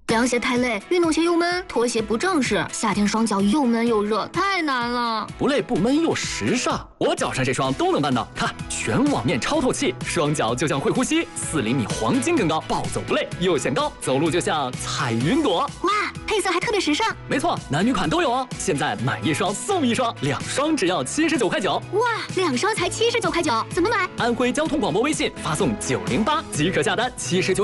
凉鞋太累，运动鞋又闷，拖鞋不正式，夏天双脚又闷又热，太难了。 不累不闷又时尚，我脚上这双都能办到。看，全网面超透气，双脚就像会呼吸，4厘米黄金更高，暴走不累，又显高，走路就像踩云朵。 哇，配色还特别时尚。 没错，男女款都有哦。现在买1双送1双，2双只要79块9。 哇，2双才79块9，怎么买？ 安徽交通广播微信发送908即可下单，79。